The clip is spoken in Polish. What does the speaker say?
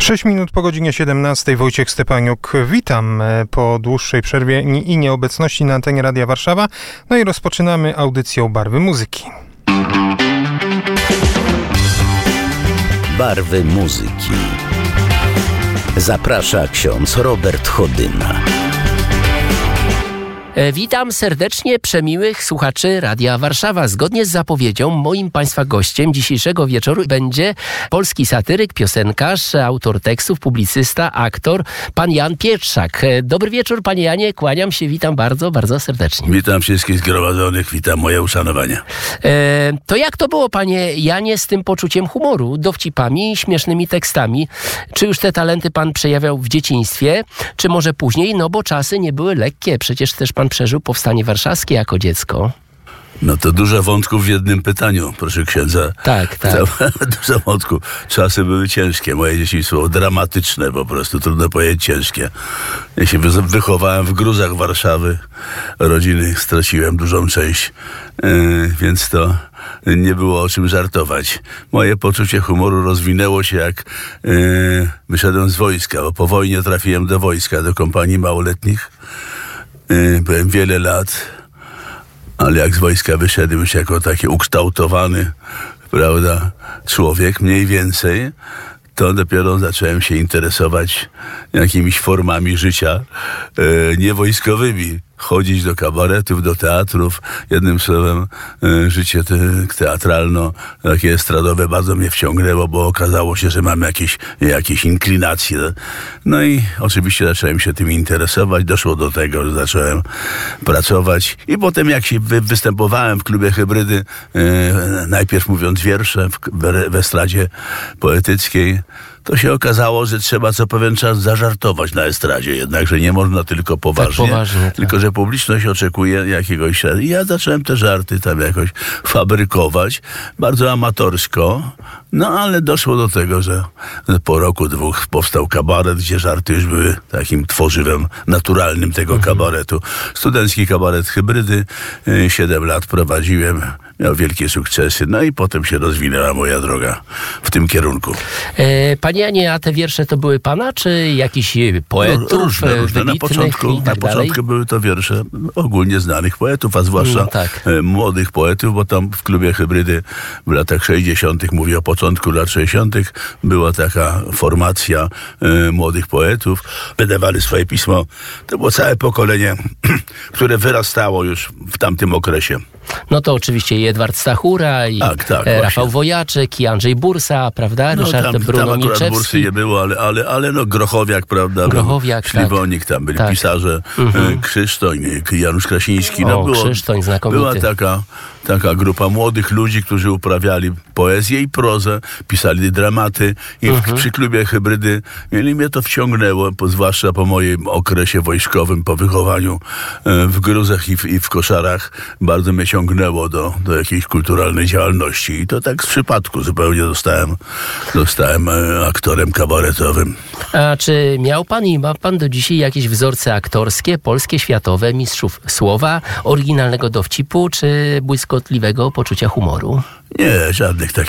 6 minut po godzinie 17. Wojciech Stepaniuk. Witam po dłuższej przerwie i nieobecności na antenie Radia Warszawa. No i rozpoczynamy audycją Barwy Muzyki. Barwy Muzyki. Zaprasza ksiądz Robert Chodyna. Witam serdecznie przemiłych słuchaczy Radia Warszawa. Zgodnie z zapowiedzią moim Państwa gościem dzisiejszego wieczoru będzie polski satyryk, piosenkarz, autor tekstów, publicysta, aktor, pan Jan Pietrzak. Dobry wieczór, panie Janie, kłaniam się, witam bardzo, bardzo serdecznie. Witam wszystkich zgromadzonych, witam moje uszanowania. To jak to było, panie Janie, z tym poczuciem humoru, dowcipami, śmiesznymi tekstami? Czy już te talenty pan przejawiał w dzieciństwie, czy może później? No bo czasy nie były lekkie, przecież też pan przeżył powstanie warszawskie jako dziecko. No to dużo wątków w jednym pytaniu, proszę księdza. Tak. Dużo wątków. Czasy były ciężkie. Moje dzieciństwo było dramatyczne po prostu. Trudno powiedzieć ciężkie. Ja się wychowałem w gruzach Warszawy. Rodziny straciłem dużą część. Więc to nie było o czym żartować. Moje poczucie humoru rozwinęło się jak wyszedłem z wojska, bo po wojnie trafiłem do wojska, do kompanii małoletnich. Byłem wiele lat, ale jak z wojska wyszedłem już jako taki ukształtowany, prawda, człowiek mniej więcej, to dopiero zacząłem się interesować jakimiś formami życia niewojskowymi. Chodzić do kabaretów, do teatrów. Jednym słowem, życie teatralno, takie estradowe bardzo mnie wciągnęło, bo okazało się, że mam jakieś inklinacje. No i oczywiście zacząłem się tym interesować. Doszło do tego, że zacząłem pracować. I potem jak się występowałem w klubie Hybrydy, najpierw mówiąc wiersze w estradzie poetyckiej, to się okazało, że trzeba co pewien czas zażartować na estradzie. Jednakże nie można tylko poważnie, tylko że publiczność oczekuje jakiegoś... I ja zacząłem te żarty tam jakoś fabrykować, bardzo amatorsko, no ale doszło do tego, że po roku, dwóch powstał kabaret, gdzie żarty już były takim tworzywem naturalnym tego kabaretu. Studencki kabaret Hybrydy, 7 lat prowadziłem, miał wielkie sukcesy, no i potem się rozwinęła moja droga w tym kierunku. Panie Janie, a te wiersze to były pana, czy jakichś poetów? Różne. Na początku były to wiersze ogólnie znanych poetów, a zwłaszcza młodych poetów, bo tam w klubie Hybrydy w latach 60., mówię o początku lat 60., była taka formacja młodych poetów. Wydawali swoje pismo. To było całe pokolenie, które wyrastało już w tamtym okresie. No to oczywiście i Edward Stachura, i Rafał Wojaczyk, i Andrzej Bursa, prawda? Ryszard Bruno Tam akurat Bursy nie było, ale Grochowiak, prawda? Śliwonik, tam byli pisarze, Krzysztoń, Janusz Krasiński. Krzysztoń znakomity. Była taka grupa młodych ludzi, którzy uprawiali poezję i prozę, pisali dramaty i przy klubie Hybrydy mnie to wciągnęło, zwłaszcza po moim okresie wojskowym, po wychowaniu w gruzach i w koszarach. Bardzo mnie ciągnęło do jakiejś kulturalnej działalności i to tak z przypadku zupełnie zostałem aktorem kabaretowym. A czy miał pan i ma pan do dzisiaj jakieś wzorce aktorskie, polskie, światowe, mistrzów słowa, oryginalnego dowcipu czy błyskotliwego poczucia humoru? Nie, żadnych takich